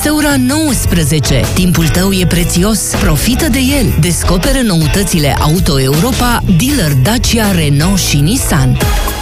Este ora 19. Timpul tău e prețios. Profită de el. Descoperă noutățile Auto Europa, dealer Dacia, Renault și Nissan.